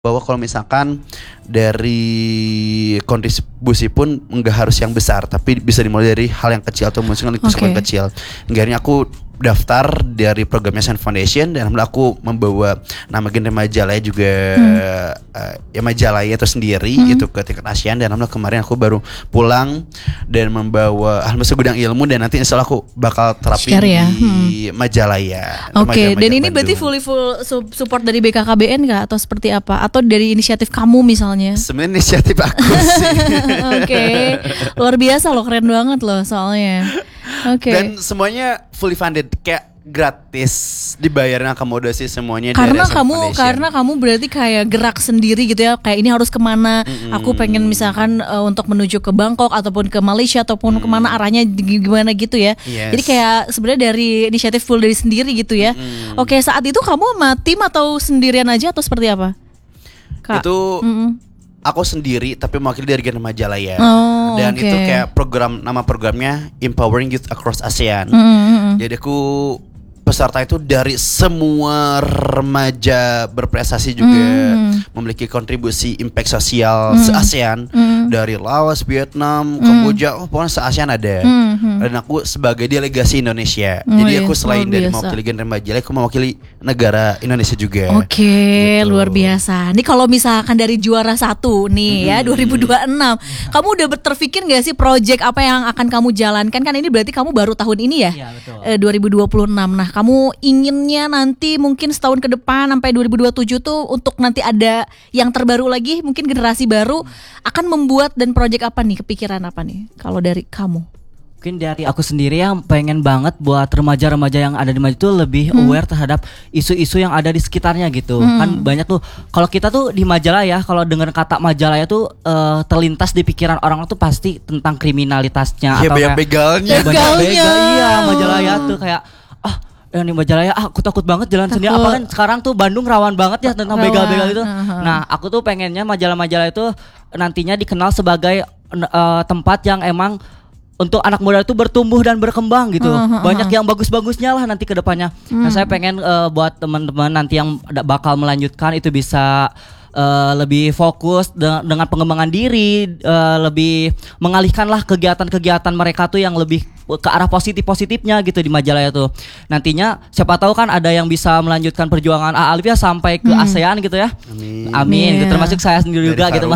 bahwa kalau misalkan dari kontribusi pun nggak harus yang besar, tapi bisa dimulai dari hal yang kecil atau mungkin yang kecil. Akhirnya aku daftar dari programnya Sun Foundation dan alhamdulillah aku membawa nama genre Majalaya juga ya Majalaya itu sendiri itu ke tingkat ASEAN, dan alhamdulillah kemarin aku baru pulang dan membawa alhamdulillah segudang ilmu, dan nanti insya Allah aku bakal terapin di Majalaya. Oke, dan ini berarti full support dari BKKBN nggak atau seperti apa? Atau dari inisiatif kamu misalnya? Sebenarnya inisiatif aku sih. Oke, luar biasa loh, keren banget loh soalnya. Oke. Dan semuanya fully funded, kayak gratis, dibayarin akomodasi semuanya karena kamu berarti kayak gerak sendiri gitu ya, kayak ini harus kemana, aku pengen misalkan untuk menuju ke Bangkok ataupun ke Malaysia ataupun kemana arahnya gimana gitu ya. Jadi kayak sebenarnya dari inisiatif full dari sendiri gitu ya. Oke, saat itu kamu sama tim atau sendirian aja atau seperti apa, Kak? Itu aku sendiri tapi mewakili dari genre Majalaya. Dan itu kayak nama programnya Empowering Youth Across ASEAN. Jadi aku peserta itu dari semua remaja berprestasi juga memiliki kontribusi impact sosial se-ASEAN, dari Laos, Vietnam, Kamboja, pokoknya se-ASEAN ada. Dan aku sebagai delegasi Indonesia. Jadi aku selain dari mewakili genre Majalaya, aku mewakili negara Indonesia juga. Gitu. Luar biasa. Nih kalau misalkan dari juara 1 nih ya 2026, kamu udah terpikir gak sih project apa yang akan kamu jalankan? Kan ini berarti kamu baru tahun ini ya? Iya, betul. 2026. Nah, kamu inginnya nanti mungkin setahun ke depan sampai 2027 tuh untuk nanti ada yang terbaru lagi, mungkin generasi baru akan membuat dan project apa nih, kepikiran apa nih kalau dari kamu? Mungkin dari aku sendiri yang pengen banget buat remaja-remaja yang ada di Majalaya itu lebih aware terhadap isu-isu yang ada di sekitarnya gitu. Kan banyak tuh, kalau kita tuh di Majalaya, kalau dengar kata Majalaya tuh terlintas di pikiran orang tuh pasti tentang kriminalitasnya, atau kayak begalnya. Iya, Majalaya tuh kayak yang di Majalaya aku takut banget jalan sendiri. Apa kan sekarang tuh Bandung rawan banget ya tentang begal-begal itu. Nah, aku tuh pengennya Majalaya itu nantinya dikenal sebagai tempat yang emang untuk anak muda itu bertumbuh dan berkembang gitu. Banyak yang bagus-bagusnya lah nanti ke depannya. Nah, saya pengen buat teman-teman nanti yang bakal melanjutkan itu bisa lebih fokus dengan pengembangan diri, lebih mengalihkanlah kegiatan-kegiatan mereka tuh yang lebih ke arah positifnya gitu di Majalaya tuh. Nantinya siapa tahu kan ada yang bisa melanjutkan perjuangan Alif ya sampai ke ASEAN gitu ya. Amin. Gitu, termasuk saya sendiri juga gitu mah.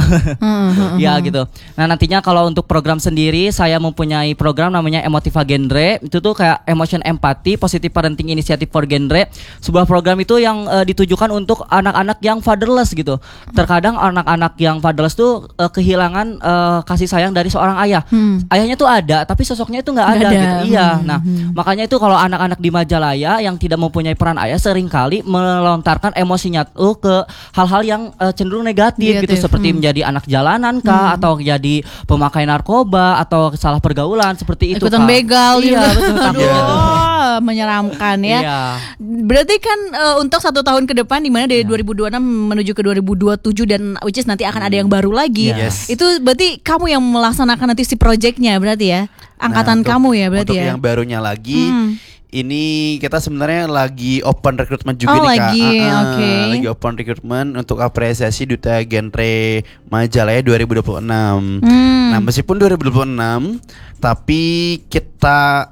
Ya gitu. Nah, nantinya kalau untuk program sendiri saya mempunyai program namanya Emotiva Genre. Itu tuh kayak emotion empathy, positive parenting initiative for genre. Sebuah program itu yang ditujukan untuk anak-anak yang fatherless gitu. Terkadang anak-anak yang fatherless tuh kehilangan kasih sayang dari seorang ayah. Ayahnya tuh ada tapi sosoknya itu nggak ada gitu. Iya. Nah, makanya itu kalau anak-anak di Majalaya yang tidak mempunyai peran ayah seringkali melontarkan emosinya tuh ke hal-hal yang cenderung negatif gitu, seperti menjadi anak jalanan kah, atau jadi pemakai narkoba atau salah pergaulan seperti itu. Ikutan begal. Iya, betul. Menyeramkan ya. Iya. Berarti kan untuk 1 tahun ke depan, dimana dari 2026 menuju ke 2027 dan which is nanti akan ada yang baru lagi. Itu berarti kamu yang melaksanakan nanti si projectnya berarti ya. Angkatan kamu ya berarti untuk ya. Untuk yang barunya lagi ini kita sebenarnya lagi open recruitment juga nih Kak. Lagi open recruitment untuk apresiasi Duta Genre Majalaya 2026. Nah, meskipun 2026 tapi kita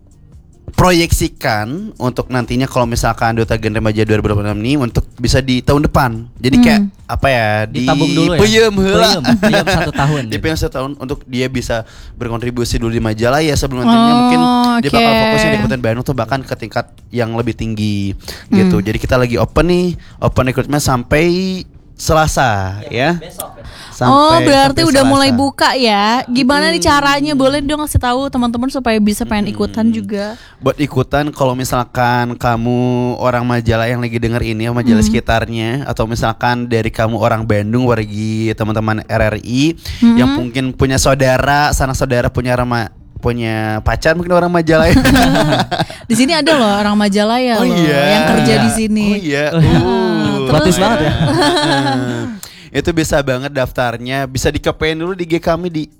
proyeksikan untuk nantinya kalau misalkan Duta Genre Majalaya 2026 ini untuk bisa di tahun depan. Jadi kayak apa ya, ditabung dulu ya. Peyem 1 tahun. Di peyem 1 tahun untuk dia bisa berkontribusi dulu di Majalaya sebelum nantinya mungkin dia bakal fokusnya di Kabupaten Bandung tuh bahkan ke tingkat yang lebih tinggi gitu. Jadi kita lagi open recruitment sampai Selasa ya. Berarti udah mulai buka ya. Gimana nih caranya? Boleh dong kasih tahu teman-teman supaya bisa pengen ikutan juga. Buat ikutan kalau misalkan kamu orang Majalaya yang lagi denger ini, Majalaya sekitarnya, atau misalkan dari kamu orang Bandung, wargi teman-teman RRI yang mungkin punya saudara, sanak saudara punya pacar mungkin orang Majalaya. Di sini ada loh orang Majalaya yang kerja di sini. Gratis banget ya. Itu bisa banget daftarnya, bisa dikepen dulu di IG kami di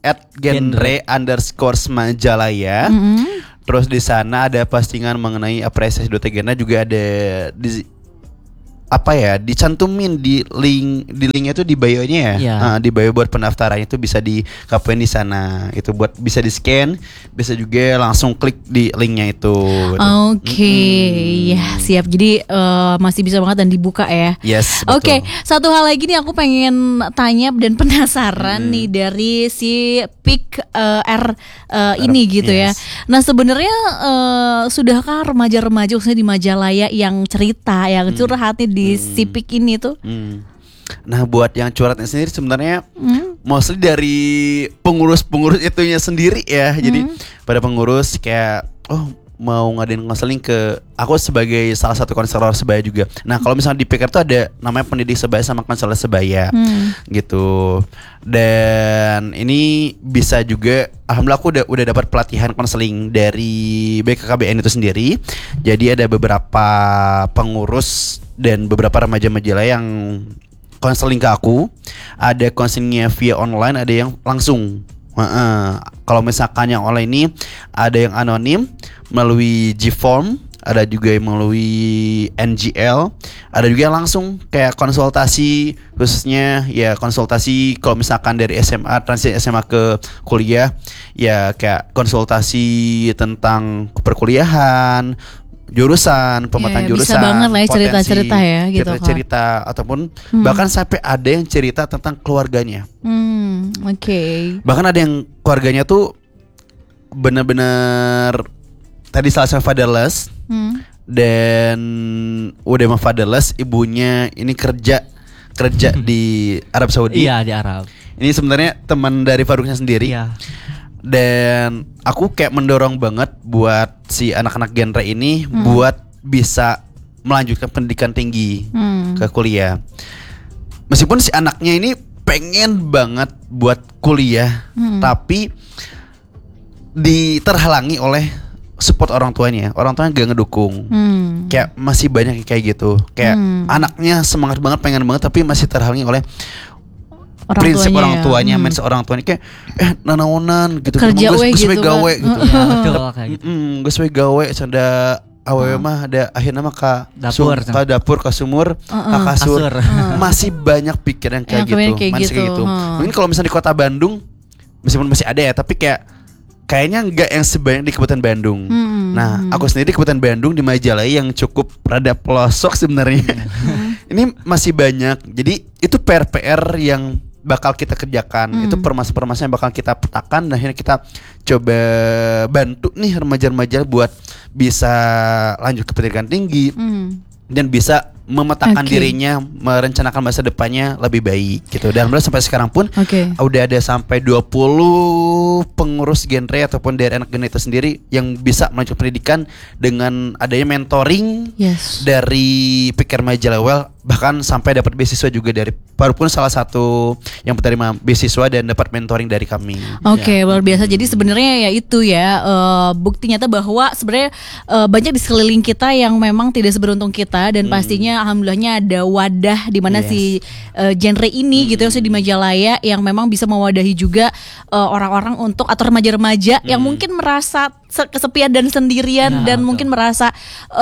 @genre_majalaya. Terus di sana ada postingan mengenai apresiasi Duta Genre, juga ada di apa ya, dicantumin di linknya itu di bio-nya ya. Iya. Di bio buat pendaftaran itu bisa di KPN di sana. Itu buat bisa di scan, bisa juga langsung klik di linknya itu. Oke, ya siap. Jadi masih bisa banget dan dibuka ya. Yes, betul. Oke, satu hal lagi nih aku pengen tanya dan penasaran nih dari si PIK ini gitu ya. Yes. Nah sebenarnya sudahkah remaja-remaja khususnya di Majalaya yang cerita, yang curhat nih di si PIK ini tuh? Nah buat yang curhatnya sendiri sebenarnya mostly dari pengurus-pengurus itunya sendiri ya. Jadi pada pengurus kayak mau ngadain konseling ke aku sebagai salah satu konselor sebaya juga. Nah kalau misalnya di PIK tuh ada namanya pendidik sebaya sama konselor sebaya gitu. Dan ini bisa juga, alhamdulillah aku udah dapat pelatihan konseling dari BKKBN itu sendiri. Jadi ada beberapa pengurus dan beberapa remaja Majalaya yang konseling ke aku. Ada konselingnya via online, ada yang langsung. Kalau misalkan yang online ini ada yang anonim melalui G-Form, ada juga yang melalui NGL, ada juga yang langsung kayak konsultasi, khususnya ya konsultasi kalau misalkan dari SMA, transit SMA ke kuliah, ya kayak konsultasi tentang perkuliahan, jurusan, pemetaan jurusan, bisa banget lah ya cerita-cerita ya gitu, cerita ataupun bahkan sampai ada yang cerita tentang keluarganya. Oke. Bahkan ada yang keluarganya tuh benar-benar tadi salah satu fatherless dan udah mah fatherless, ibunya ini kerja di Arab Saudi. Iya, di Arab. Ini sebenarnya teman dari Faruknya sendiri. Iya. Dan aku kayak mendorong banget buat si anak-anak genre ini buat bisa melanjutkan pendidikan tinggi ke kuliah. Meskipun si anaknya ini pengen banget buat kuliah, tapi terhalangi oleh support orang tuanya. Orang tuanya gak ngedukung. Kayak masih banyak yang kayak gitu. Kayak anaknya semangat banget, pengen banget, tapi masih terhalangi oleh prinsip orang tuanya, orang tuanya kayak nanaonan gitu, kerja we gitu gawe gitu. Ya, betul kayak gitu. Gus we gawe sanda awewe mah ada akhirnya mah ka dapur ka sumur ka kasur. Masih banyak pikiran kayak gitu. Masih kayak gitu. Mungkin kalau misalnya di kota Bandung meskipun masih ada ya, tapi kayaknya enggak yang sebanyak di Kabupaten Bandung. Nah, aku sendiri di Kabupaten Bandung di Majalaya yang cukup rada pelosok sebenarnya. Ini masih banyak. Jadi itu PR yang bakal kita kerjakan. Itu permasalahan yang bakal kita petakan, dan akhirnya kita coba bantu nih remaja-remaja buat bisa lanjut ke pendidikan tinggi dan bisa memetakan dirinya, merencanakan masa depannya lebih baik gitu. Dan alhamdulillah sampai sekarang pun udah ada sampai 20 pengurus genre ataupun dari anak genre itu sendiri yang bisa melanjutkan pendidikan dengan adanya mentoring dari Pikir Majalaya, bahkan sampai dapat beasiswa juga dari Faruk pun salah satu yang penerima beasiswa dan dapat mentoring dari kami. Luar biasa. Jadi sebenarnya ya itu ya bukti nyata bahwa sebenarnya banyak di sekeliling kita yang memang tidak seberuntung kita, dan pastinya alhamdulillahnya ada wadah di mana si genre ini gitu ya, di Majalaya yang memang bisa mewadahi juga orang-orang untuk atau remaja-remaja yang mungkin merasa kesepian dan sendirian dan mungkin merasa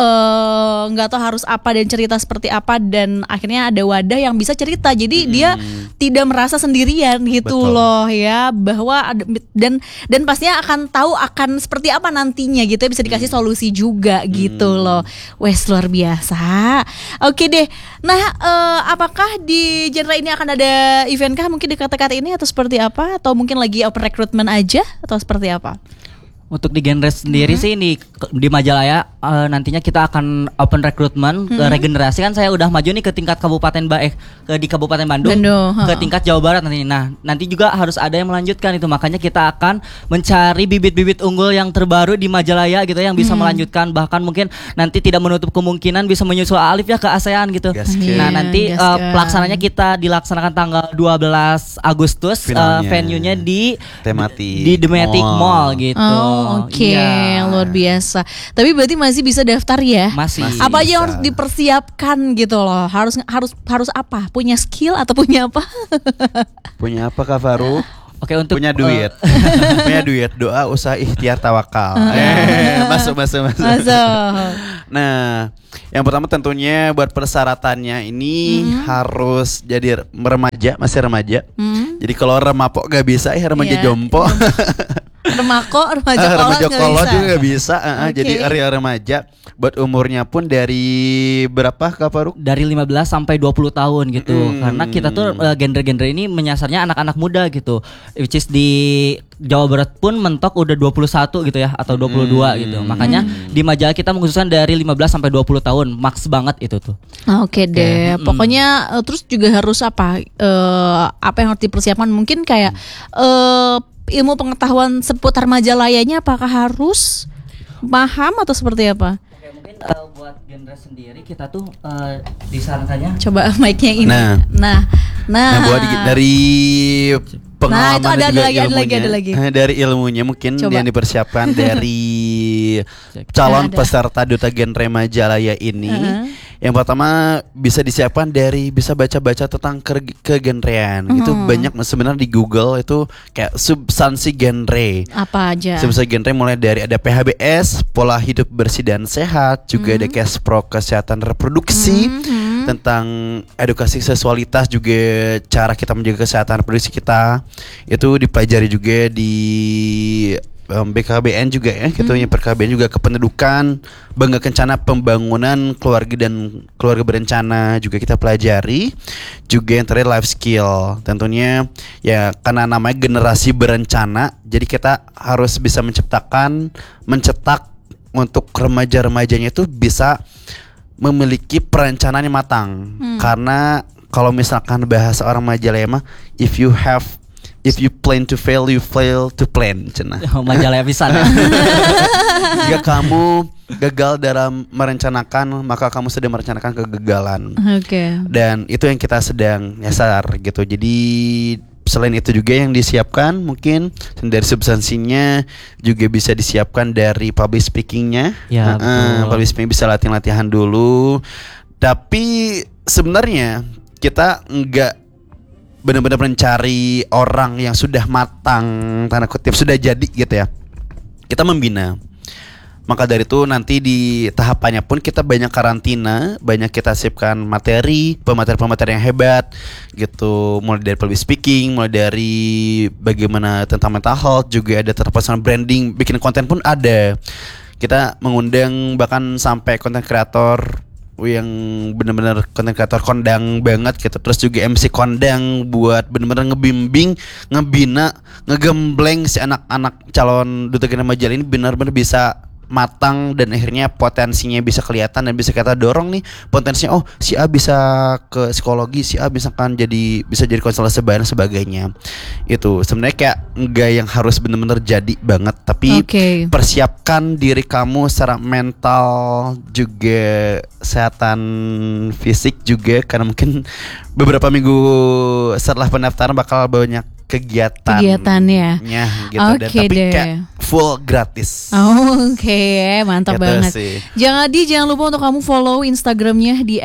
nggak tahu harus apa dan cerita seperti apa, dan akhirnya ada wadah yang bisa cerita, jadi dia tidak merasa sendirian gitu. Betul. Loh ya, bahwa dan pastinya akan tahu akan seperti apa nantinya gitu ya, bisa dikasih solusi juga gitu loh. Wes, luar biasa. Oke deh. Nah, apakah di genre ini akan ada event kah mungkin di kata-kata ini, atau seperti apa, atau mungkin lagi open recruitment aja, atau seperti apa? Untuk di genre sendiri sih di Majalaya nantinya kita akan open recruitment ke regenerasi. Kan saya udah maju nih ke tingkat kabupaten di Kabupaten Bandung, ke tingkat Jawa Barat nanti. Nah, nanti juga harus ada yang melanjutkan itu. Makanya kita akan mencari bibit-bibit unggul yang terbaru di Majalaya gitu, yang bisa melanjutkan, bahkan mungkin nanti tidak menutup kemungkinan bisa menyusul Alif ya ke ASEAN gitu. Nah, nanti pelaksananya kita dilaksanakan tanggal 12 Agustus, venue-nya di Thematic Mall gitu. Oke, luar biasa. Tapi berarti masih bisa daftar ya? Masih. Apa aja yang harus dipersiapkan gitu loh? Harus apa? Punya skill atau punya apa? Punya apa Kak Faruk? Oke, untuk punya duit. Punya duit, doa, usaha, ikhtiar, tawakal. Masuk. Nah, yang pertama tentunya buat persyaratannya ini harus jadi remaja, masih remaja. Jadi kalau remapok gak bisa, remaja jompo. Remaja kolot juga gak bisa. Okay. Jadi area remaja. Buat umurnya pun dari berapa Kak Faruk? Dari 15 sampai 20 tahun gitu. Karena kita tuh genre-genre ini menyasarnya anak-anak muda gitu. Which is di Jawa Barat pun mentok udah 21 gitu ya, atau 22 gitu. Makanya di majalah kita mengkhususkan dari 15 sampai 20 tahun, max banget itu tuh. Oke deh. Pokoknya terus juga harus apa yang harus dipersiapkan, mungkin kayak ilmu pengetahuan seputar majalahnya apakah harus paham atau seperti apa? Mungkin buat genre sendiri kita tuh disarankannya coba mic-nya ini. Nah buat dari pengalaman itu ada lagi. Dari ilmunya mungkin yang dipersiapkan dari calon peserta Duta Genre Majalaya ini. Yang pertama bisa disiapkan dari bisa baca-baca tentang kegenrean. Itu banyak sebenarnya di Google itu kayak substansi genre. Apa aja? Substansi genre mulai dari ada PHBS, pola hidup bersih dan sehat, juga ada Kespro kesehatan reproduksi, tentang edukasi seksualitas, juga cara kita menjaga kesehatan reproduksi kita. Itu dipelajari juga di BKBN juga ya, gitu ya, PKBN juga kependudukan, bangga kencana pembangunan keluarga dan keluarga berencana juga kita pelajari. Juga yang terakhir life skill, tentunya ya karena namanya generasi berencana, jadi kita harus bisa mencetak untuk remaja-remajanya itu bisa memiliki perencanaan yang matang. Karena kalau misalkan bahasa orang Majalaya mah, if you plan to fail, you fail to plan. Majalaya pisan. Jika kamu gagal dalam merencanakan, maka kamu sedang merencanakan kegagalan. Dan itu yang kita sedang nyasar gitu. Jadi selain itu juga yang disiapkan mungkin dari substansinya juga bisa disiapkan dari public speakingnya. Public speaking bisa latihan dulu. Tapi sebenarnya kita enggak benar-benar mencari orang yang sudah matang, tanda kutip sudah jadi gitu ya. Kita membina. Maka dari itu nanti di tahapannya pun kita banyak karantina, banyak kita siapkan pemateri yang hebat gitu, mulai dari public speaking, mulai dari bagaimana tentang mental health, juga ada tentang personal branding, bikin konten pun ada. Kita mengundang bahkan sampai konten kreator yang benar-benar konten kreator kondang banget gitu, terus juga MC kondang buat benar-benar ngebimbing, ngebina, ngegembleng si anak-anak calon Duta Genre Majalaya ini benar-benar bisa matang, dan akhirnya potensinya bisa kelihatan dan bisa kita dorong nih potensinya. Oh, si A bisa ke psikologi, si A misalkan bisa jadi konselor dan sebagainya. Itu sebenarnya kayak enggak yang harus benar-benar jadi banget, tapi persiapkan diri kamu secara mental juga, kesehatan fisik juga, karena mungkin beberapa minggu setelah pendaftaran bakal banyak kegiatannya gitu, tapi kayak full gratis. Mantap gitu banget sih. Jangan lupa untuk kamu follow Instagramnya di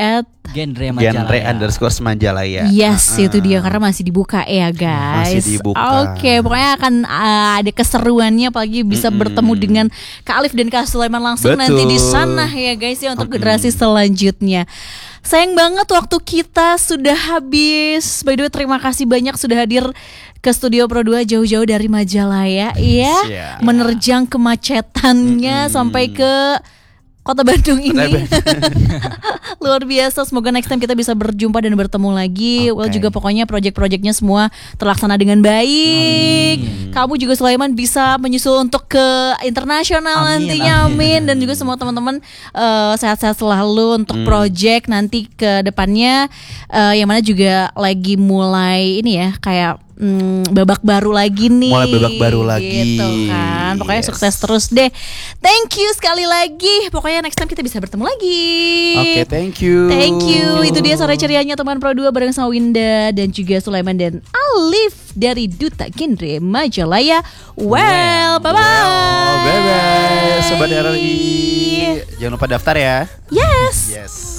@genre_majalaya. Yes, itu dia, karena masih dibuka ya guys. Masih dibuka. Pokoknya akan ada keseruannya, apalagi bisa bertemu dengan Kak Alif dan Kak Sulaiman langsung nanti di sana ya guys ya, untuk generasi selanjutnya. Sayang banget waktu kita sudah habis. By the way, terima kasih banyak sudah hadir ke Studio Pro 2 jauh-jauh dari Majalaya ya. Menerjang kemacetannya sampai ke Kota Bandung ini. Luar biasa. Semoga next time kita bisa berjumpa dan bertemu lagi. Juga pokoknya project-projectnya semua terlaksana dengan baik. Kamu juga Sulaiman bisa menyusul untuk ke internasional nantinya. Amin. Dan juga semua teman-teman sehat-sehat selalu untuk project nanti ke depannya. Yang mana juga lagi mulai ini ya, kayak babak baru lagi nih. Mulai babak baru lagi gitu kan. Pokoknya sukses terus deh. Thank you sekali lagi. Pokoknya next time kita bisa bertemu lagi. Thank you. Itu dia sore cerianya teman Pro 2 bareng sama Winda dan juga Sulaiman dan Alif dari Duta Genre Majalaya. Bye bye Sobat RRI. Jangan lupa daftar ya. Yes.